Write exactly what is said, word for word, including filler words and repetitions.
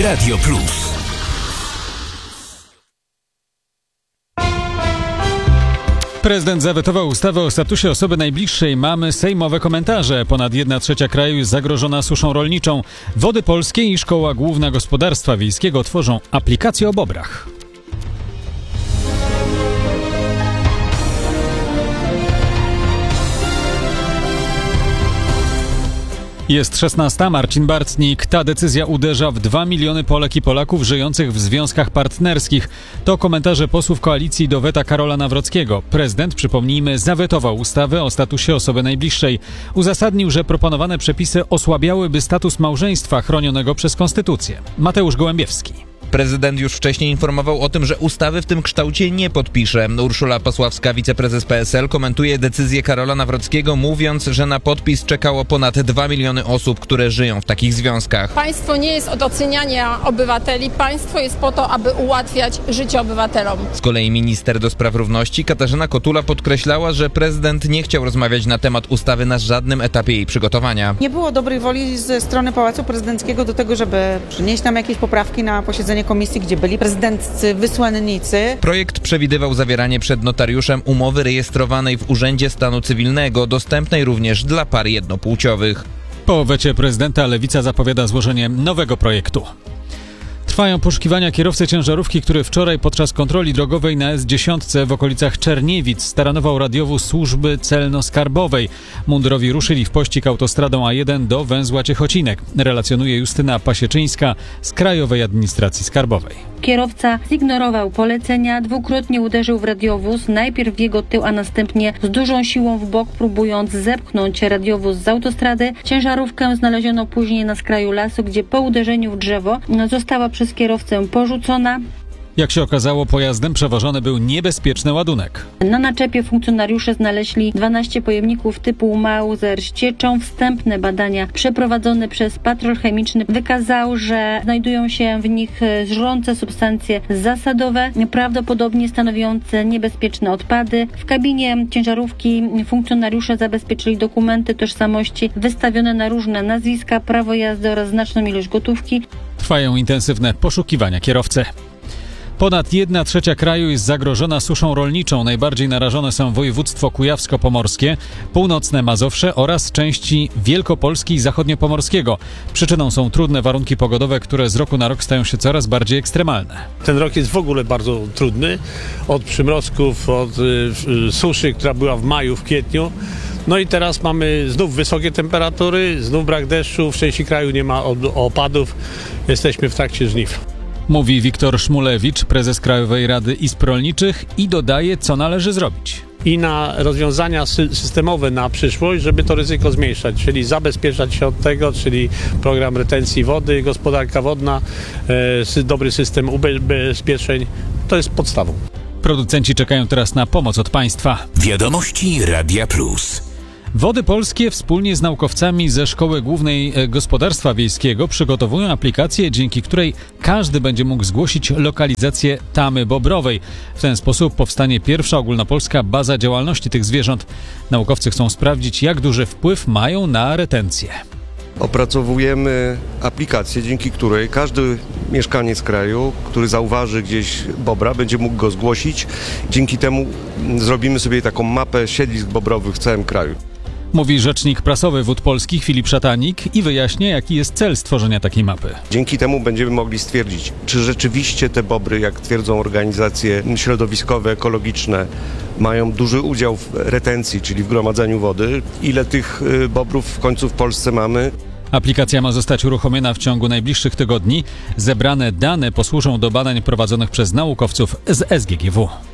Radio Plus. Prezydent zawetował ustawę o statusie osoby najbliższej mamy. Sejmowe komentarze. Ponad jedna trzecia kraju jest zagrożona suszą rolniczą. Wody Polskie i Szkoła Główna Gospodarstwa Wiejskiego tworzą aplikację o bobrach. Jest szesnasta. Marcin Bartnik. Ta decyzja uderza w dwa miliony Polek i Polaków żyjących w związkach partnerskich. To komentarze posłów koalicji do weta Karola Nawrockiego. Prezydent, przypomnijmy, zawetował ustawę o statusie osoby najbliższej. Uzasadnił, że proponowane przepisy osłabiałyby status małżeństwa chronionego przez konstytucję. Mateusz Gołębiewski. Prezydent już wcześniej informował o tym, że ustawy w tym kształcie nie podpisze. Urszula Pasławska, wiceprezes P S L, komentuje decyzję Karola Nawrockiego, mówiąc, że na podpis czekało ponad dwa miliony osób, które żyją w takich związkach. Państwo nie jest od oceniania obywateli, państwo jest po to, aby ułatwiać życie obywatelom. Z kolei minister do spraw równości Katarzyna Kotula podkreślała, że prezydent nie chciał rozmawiać na temat ustawy na żadnym etapie jej przygotowania. Nie było dobrej woli ze strony Pałacu Prezydenckiego do tego, żeby przynieść nam jakieś poprawki na posiedzenie komisji, gdzie byli prezydenccy wysłannicy. Projekt przewidywał zawieranie przed notariuszem umowy rejestrowanej w Urzędzie Stanu Cywilnego, dostępnej również dla par jednopłciowych. Po wecie prezydenta Lewica zapowiada złożenie nowego projektu. Trwają poszukiwania kierowcy ciężarówki, który wczoraj podczas kontroli drogowej na S dziesięć w okolicach Czerniewic staranował radiowóz służby celno-skarbowej. Mundurowi ruszyli w pościg autostradą A jeden do węzła Ciechocinek. Relacjonuje Justyna Pasieczyńska z Krajowej Administracji Skarbowej. Kierowca zignorował polecenia, dwukrotnie uderzył w radiowóz, najpierw w jego tył, a następnie z dużą siłą w bok, próbując zepchnąć radiowóz z autostrady. Ciężarówkę znaleziono później na skraju lasu, gdzie po uderzeniu w drzewo została przez kierowcę porzucona. Jak się okazało, pojazdem przewożony był niebezpieczny ładunek. Na naczepie funkcjonariusze znaleźli dwanaście pojemników typu Mauser z cieczą. Wstępne badania przeprowadzone przez patrol chemiczny wykazały, że znajdują się w nich żrące substancje zasadowe, prawdopodobnie stanowiące niebezpieczne odpady. W kabinie ciężarówki funkcjonariusze zabezpieczyli dokumenty tożsamości wystawione na różne nazwiska, prawo jazdy oraz znaczną ilość gotówki. Trwają intensywne poszukiwania kierowcy. Ponad jedna trzecia kraju jest zagrożona suszą rolniczą. Najbardziej narażone są województwo kujawsko-pomorskie, północne Mazowsze oraz części Wielkopolski i zachodniopomorskiego. Przyczyną są trudne warunki pogodowe, które z roku na rok stają się coraz bardziej ekstremalne. Ten rok jest w ogóle bardzo trudny. Od przymrozków, od y, suszy, która była w maju, w kwietniu. No i teraz mamy znów wysokie temperatury, znów brak deszczu, w części kraju nie ma opadów. Jesteśmy w trakcie żniw. Mówi Wiktor Szmulewicz, prezes Krajowej Rady Izb Rolniczych, i dodaje, co należy zrobić. I na rozwiązania systemowe na przyszłość, żeby to ryzyko zmniejszać, czyli zabezpieczać się od tego, czyli program retencji wody, gospodarka wodna, e, dobry system ubezpieczeń, to jest podstawą. Producenci czekają teraz na pomoc od państwa. Wiadomości Radia Plus. Wody Polskie wspólnie z naukowcami ze Szkoły Głównej Gospodarstwa Wiejskiego przygotowują aplikację, dzięki której każdy będzie mógł zgłosić lokalizację tamy bobrowej. W ten sposób powstanie pierwsza ogólnopolska baza działalności tych zwierząt. Naukowcy chcą sprawdzić, jak duży wpływ mają na retencję. Opracowujemy aplikację, dzięki której każdy mieszkaniec kraju, który zauważy gdzieś bobra, będzie mógł go zgłosić. Dzięki temu zrobimy sobie taką mapę siedlisk bobrowych w całym kraju. Mówi rzecznik prasowy Wód Polskich Filip Szatanik i wyjaśnia, jaki jest cel stworzenia takiej mapy. Dzięki temu będziemy mogli stwierdzić, czy rzeczywiście te bobry, jak twierdzą organizacje środowiskowe, ekologiczne, mają duży udział w retencji, czyli w gromadzeniu wody. Ile tych bobrów w końcu w Polsce mamy? Aplikacja ma zostać uruchomiona w ciągu najbliższych tygodni. Zebrane dane posłużą do badań prowadzonych przez naukowców z S G G W.